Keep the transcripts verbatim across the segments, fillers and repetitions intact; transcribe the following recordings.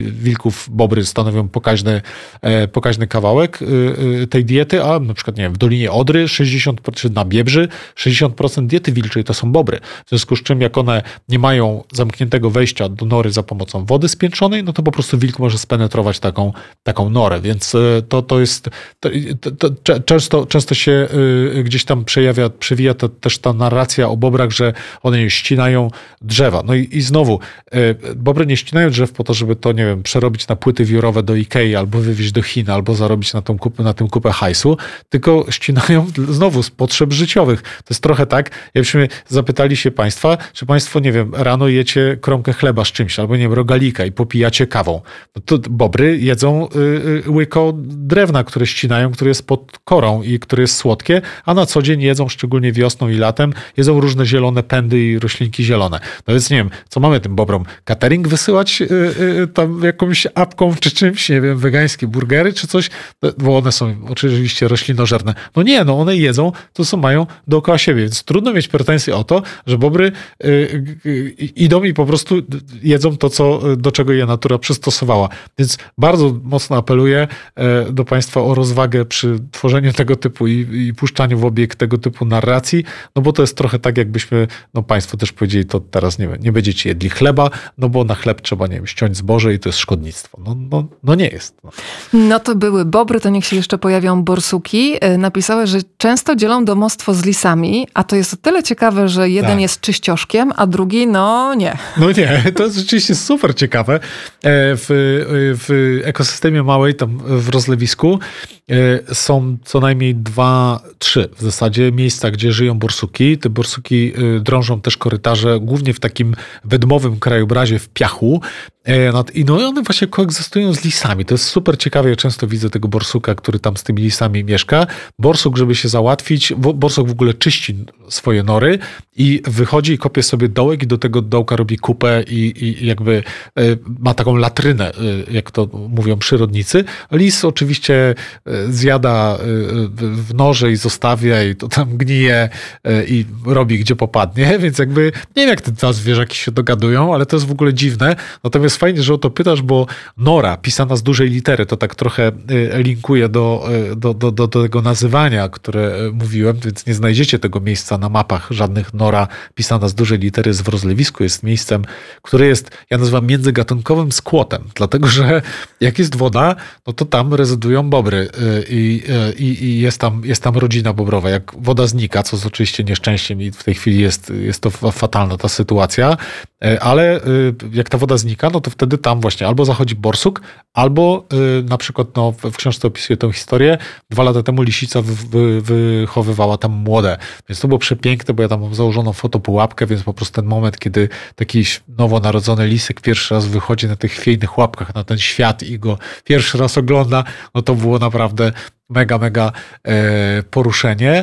wilków bobry stanowią pokaźny, pokaźny kawałek tej diety, a na przykład nie wiem, w Dolinie Odry sześćdziesiąt procent, na Biebrzy sześćdziesiąt procent diety wilczej to są bobry. W związku z czym jak one nie mają zamkniętego wejścia do nory za pomocą wody spiętrzonej, no to po prostu wilk może spenetrować taką, taką norę, więc to, to jest to, to, to, często, często się gdzieś tam przejawia, przewija to, też ta narracja o bobrach, że one nie ścinają drzewa. No i, i znowu, bobry nie ścinają drzew po to, żeby to, nie wiem, przerobić na płyty wiórowe do Ikei, albo wywieźć do Chin, albo zarobić na, tą kupę, na tym kupę hajsu, tylko ścinają znowu z potrzeb życiowych. To jest trochę tak, jakbyśmy zapytali się państwa, czy państwo, nie wiem, rano jecie kromkę chleba z czymś, albo nie wiem, rogalika i popijacie kawą. No to bobry jedzą y, łyko drewna, które ścinają, które jest pod korą i które jest słodkie, a na co dzień jedzą, szczególnie wiosną i latem, jedzą różne zielone pędy i roślinki zielone. No więc nie wiem, co mamy tym bobrom? Catering wysyłać y, y, tam jakąś apką czy czymś, nie wiem, wegańskie burgery czy coś? Bo one są oczywiście roślinożerne. No nie, no one jedzą to, co mają dookoła siebie, więc trudno mieć pretensje o to, że bobry y, y, y, idą i po prostu jedzą to, co, do czego je natura przystosowała. Więc bardzo mocno apeluję y, do państwa o rozwagę przy tworzeniu tego typu i, i puszczaniu w obieg tego typu narracji, no bo to jest trochę tak, jakbyśmy, no państwo też powiedzieli, to teraz nie, nie będziecie jedli chleba, no bo na chleb trzeba, nie wiem, ściąć zboże i to jest szkodnictwo. No, no, no nie jest. No. no to były bobry, to niech się jeszcze pojawią borsuki. Napisały, że często dzielą domostwo z lisami, a to jest o tyle ciekawe, że jeden tak. jest czyścioszkiem, a drugi, no nie. No nie, to jest rzeczywiście super ciekawe. W, w ekosystemie małej, tam w rozlewisku są co najmniej dwa, trzy w zasadzie miejsca, gdzie żyją borsuki. Te borsuki drążą też korytarze, głównie w takim wydmowym krajobrazie w piachu. I no one właśnie koegzystują z lisami. To jest super ciekawe. Ja często widzę tego borsuka, który tam z tymi lisami mieszka. Borsuk, żeby się załatwić, borsuk w ogóle czyści swoje nory i wychodzi i kopie sobie dołek i do tego dołka robi kupę i, i jakby ma taką latrynę, jak to mówią przyrodnicy. Lis oczywiście zjada w norze i zostawia i to tam gnije i robi gdzie popadnie, więc jakby nie wiem, jak te dwa zwierzaki się dogadują, ale to jest w ogóle dziwne. Natomiast fajnie, że o to pytasz, bo nora pisana z dużej litery, to tak trochę linkuje do, do, do, do tego nazywania, które mówiłem, więc nie znajdziecie tego miejsca na mapach żadnych. Nora pisana z dużej litery z w rozlewisku jest miejscem, które jest, ja nazywam międzygatunkowym skłotem, dlatego że jak jest woda, no to tam rezydują bobry i, i, i jest, tam, jest tam rodzina bobrowa. Jak woda znika, co jest oczywiście nieszczęściem i w tej chwili jest, jest to fatalna ta sytuacja, ale jak ta woda znika, no to wtedy tam właśnie albo zachodzi borsuk, albo na przykład no, w książce opisuję tę historię, dwa lata temu lisica wy, wy, wychowywała tam młode. Więc to było przepiękne, bo ja tam mam założoną fotopułapkę, więc po prostu ten moment, kiedy taki nowonarodzony lisek pierwszy raz wychodzi na tych chwiejnych łapkach na ten świat i go pierwszy raz ogląda, no to było naprawdę mega, mega e, poruszenie.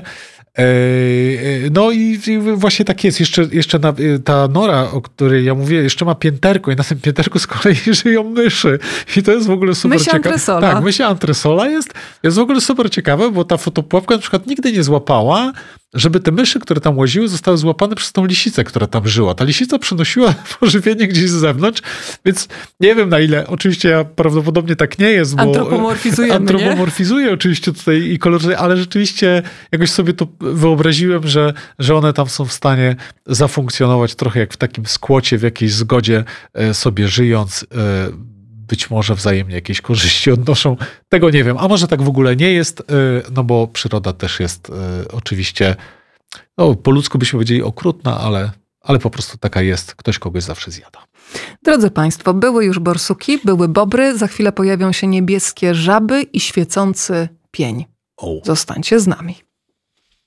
No i właśnie tak jest. Jeszcze, jeszcze na, ta nora, o której ja mówię, jeszcze ma pięterko i na tym pięterku z kolei żyją myszy. I to jest w ogóle super mysia ciekawe. Antresola. Tak, mysia antresola jest, jest w ogóle super ciekawe, bo ta fotopułapka na przykład nigdy nie złapała, żeby te myszy, które tam łaziły, zostały złapane przez tą lisicę, która tam żyła. Ta lisica przynosiła pożywienie gdzieś z zewnątrz, więc nie wiem na ile. Oczywiście ja prawdopodobnie tak nie jest, bo antropomorfizujemy, antropomorfizuję oczywiście tutaj i koloryzuję, ale rzeczywiście jakoś sobie to wyobraziłem, że, że one tam są w stanie zafunkcjonować trochę jak w takim skłocie, w jakiejś zgodzie sobie żyjąc, być może wzajemnie jakieś korzyści odnoszą. Tego nie wiem, a może tak w ogóle nie jest, no bo przyroda też jest oczywiście, no po ludzku byśmy powiedzieli okrutna, ale, ale po prostu taka jest. Ktoś kogoś zawsze zjada. Drodzy Państwo, były już borsuki, były bobry, za chwilę pojawią się niebieskie żaby i świecący pień. Zostańcie z nami.